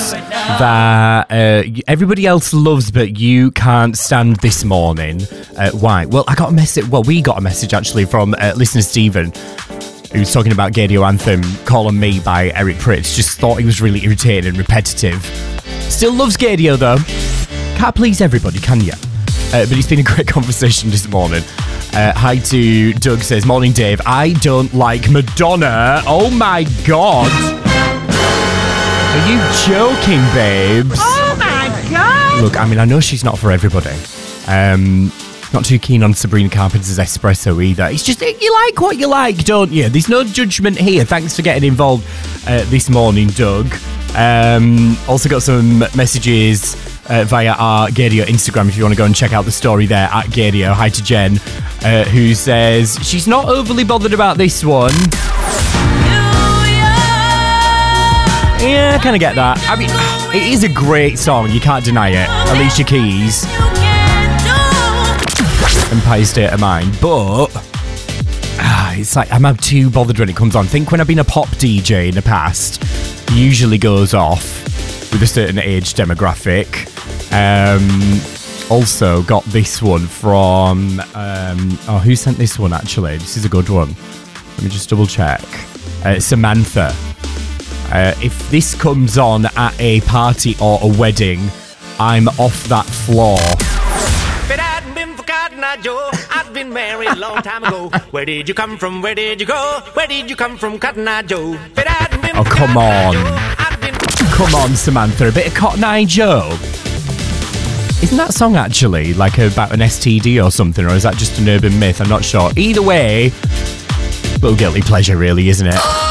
that everybody else loves but you can't stand this morning. Why? Well, I got a message. Well, we got a message actually from listener Stephen, who's talking about Gaydio Anthem, Call on Me by Eric Prydz. Just thought he was really irritating and repetitive. Still loves Gaydio though. Can't please everybody, can you? But it's been a great conversation this morning. Hi to Doug, says, morning Dave, I don't like Madonna. Oh my god. Are you joking, babes? Oh my god. Look, I mean, I know she's not for everybody. Not too keen on Sabrina Carpenter's Espresso either. It's just, you like what you like, don't you? There's no judgment here. Thanks for getting involved this morning, Doug. Also got some messages via our Gaydio Instagram if you want to go and check out the story there at Gaydio. Hi to Jen, who says she's not overly bothered about this one. Yeah, I kind of get that. I mean, it is a great song, you can't deny it. Alicia Keys, Empire State of Mind, but it's like I'm too bothered when it comes on. Think when I've been a pop DJ in the past, it usually goes off with a certain age demographic. Also got this one from who sent this one actually? This is a good one. Let me just double check. Samantha. If this comes on at a party or a wedding, I'm off that floor. If it hadn't been for Cotton Eye Joe, I'd been married a long time ago. Where did you come from? Where did you go? Where did you come from, Cotton Eye Joe? If it hadn't been for come Cotton Eye on. Joe, I'd been... Come on, Samantha, a bit of Cotton Eye Joe. Isn't that song actually like about an STD or something, or is that just an urban myth? I'm not sure. Either way, little guilty pleasure really, isn't it?